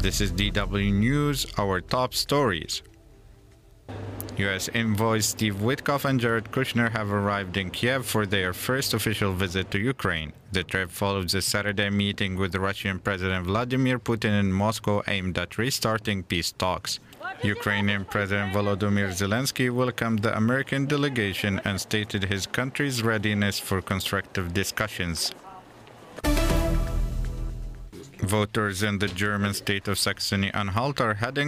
This is DW News, our top stories. U.S. envoys Steve Witkoff and Jared Kushner have arrived in Kiev for their first official visit to Ukraine. The trip follows a Saturday meeting with Russian President Vladimir Putin in Moscow aimed at restarting peace talks. Ukrainian President Volodymyr Zelensky welcomed the American delegation and stated his country's readiness for constructive discussions. Voters in the German state of Saxony-Anhalt are heading